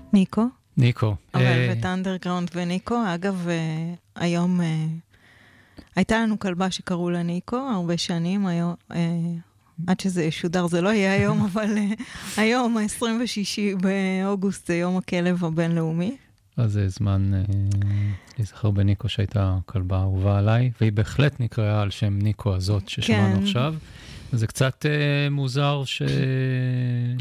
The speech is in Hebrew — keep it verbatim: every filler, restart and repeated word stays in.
ניקו. ניקו. הוולווט אנדרגראונד וניקו. אגב, היום הייתה לנו כלבה שקראו לה ניקו, הרבה שנים, היום, עד שזה ישודר, זה לא יהיה היום, אבל היום, ה-עשרים ושישה באוגוסט, זה יום הכלב הבינלאומי. אז זה זמן להיזכר בניקו שהייתה כלבה אהובה עליי, והיא בהחלט נקראה על שם ניקו הזאת ששמענו עכשיו. זה קצת מוזר ש...